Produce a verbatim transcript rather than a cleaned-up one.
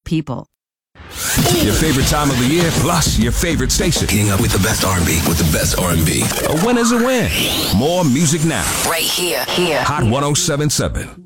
people. Your favorite time of the year, plus your favorite station. Getting up with the best R and B, with the best R and B. A win is a win. More music now. Right here, here. Hot one oh seven point seven.